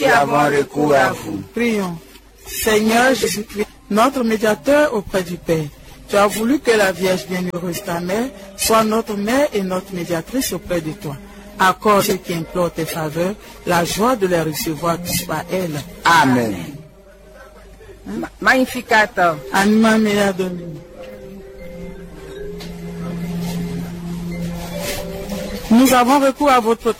qui avons recours à vous. Prions. Seigneur Jésus-Christ, notre médiateur auprès du Père, tu as voulu que la Vierge bienheureuse, ta mère, soit notre mère et notre médiatrice auprès de toi. Accorde ceux qui implorent tes faveurs, la joie de les recevoir, que soit elle. Amen. Magnificat. Anima mea Domini. Nous avons recours à votre